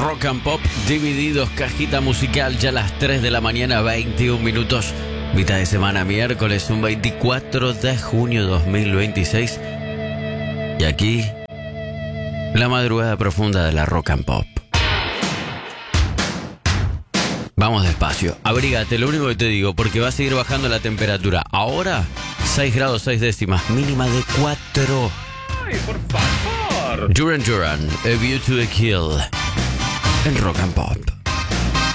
Rock and Pop, divididos, cajita musical, ya a las 3 de la mañana, 21 minutos. Mitad de semana, miércoles, un 24 de junio 2026. Y aquí, la madrugada profunda de la Rock and Pop. Vamos despacio, abrígate, lo único que te digo, porque va a seguir bajando la temperatura. Ahora, 6 grados 6 décimas, mínima de 4. ¡Ay, por favor! Duran Duran, A View to a Kill, en Rock and Pop.